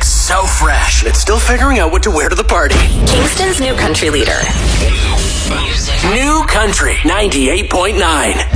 so fresh. It's still figuring out what to wear to the party. Kingston's new country leader. New Country 98.9.